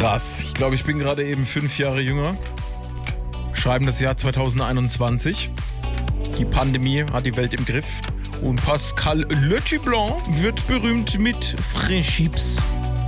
Krass. Ich glaube, ich bin gerade eben 5 Jahre jünger. Schreiben das Jahr 2021. Die Pandemie hat die Welt im Griff. Und Pascal Letiblanc wird berühmt mit Friendships.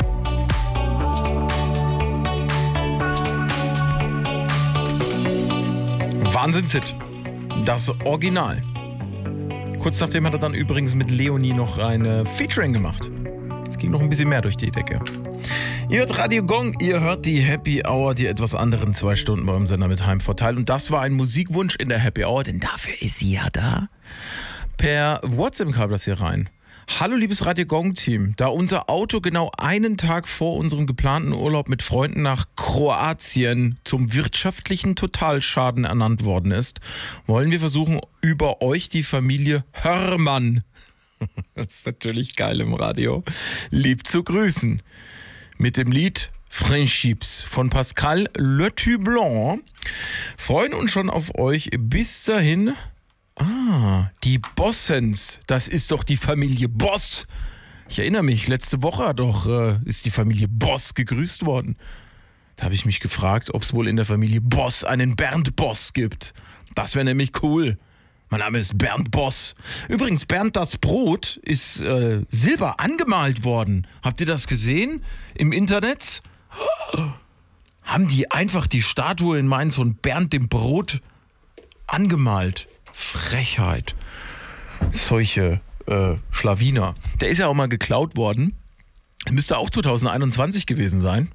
Wahnsinnshit. Das Original. Kurz nachdem hat er dann übrigens mit Leonie noch eine Featuring gemacht. Es ging noch ein bisschen mehr durch die Decke. Ihr hört Radio Gong, ihr hört die Happy Hour, die etwas anderen 2 Stunden beim Sender mit Heimvorteil. Und das war ein Musikwunsch in der Happy Hour, denn dafür ist sie ja da. Per WhatsApp kam das hier rein. Hallo liebes Radio Gong Team, da unser Auto genau einen Tag vor unserem geplanten Urlaub mit Freunden nach Kroatien zum wirtschaftlichen Totalschaden ernannt worden ist, wollen wir versuchen, über euch die Familie Hörmann, das ist natürlich geil im Radio, lieb zu grüßen. Mit dem Lied Friendships von Pascal Letiblanc. Freuen uns schon auf euch. Bis dahin. Die Bossens. Das ist doch die Familie Boss. Ich erinnere mich, letzte Woche ist die Familie Boss gegrüßt worden. Da habe ich mich gefragt, ob es wohl in der Familie Boss einen Bernd Boss gibt. Das wäre nämlich cool. Mein Name ist Bernd Boss. Übrigens, Bernd das Brot ist silber angemalt worden. Habt ihr das gesehen im Internet? Haben die einfach die Statue in Mainz von Bernd dem Brot angemalt? Frechheit. Solche Schlawiner. Der ist ja auch mal geklaut worden. Müsste auch 2021 gewesen sein.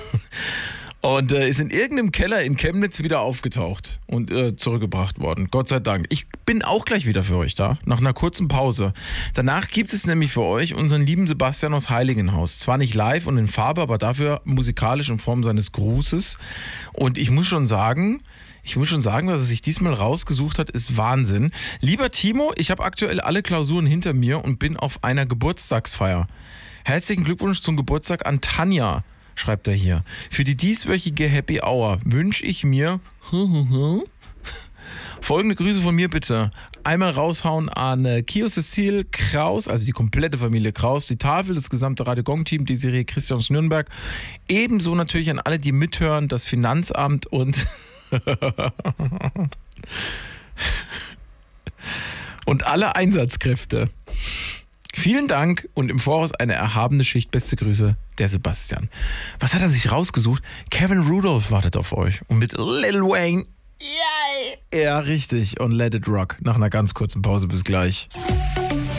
Und ist in irgendeinem Keller in Chemnitz wieder aufgetaucht und zurückgebracht worden. Gott sei Dank. Ich bin auch gleich wieder für euch da, nach einer kurzen Pause. Danach gibt es nämlich für euch unseren lieben Sebastian aus Heiligenhaus. Zwar nicht live und in Farbe, aber dafür musikalisch in Form seines Grußes. Und ich muss schon sagen, was er sich diesmal rausgesucht hat, ist Wahnsinn. Lieber Timo, ich habe aktuell alle Klausuren hinter mir und bin auf einer Geburtstagsfeier. Herzlichen Glückwunsch zum Geburtstag an Tanja, schreibt er hier. Für die dieswöchige Happy Hour wünsche ich mir folgende Grüße von mir bitte. Einmal raushauen an Kio Cecil Kraus, also die komplette Familie Kraus, die Tafel, das gesamte Radio Gong Team, die Serie Christian aus Nürnberg. Ebenso natürlich an alle, die mithören, das Finanzamt und und alle Einsatzkräfte. Vielen Dank und im Voraus eine erhabene Schicht. Beste Grüße, der Sebastian. Was hat er sich rausgesucht? Kevin Rudolph wartet auf euch. Und mit Lil Wayne. Yay! Ja, richtig. Und Let It Rock. Nach einer ganz kurzen Pause. Bis gleich.